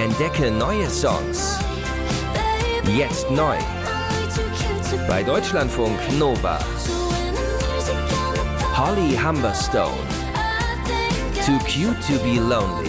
Entdecke neue Songs. Jetzt neu. Bei Deutschlandfunk Nova. Holly Humberstone. Too Cute to Be Lonely.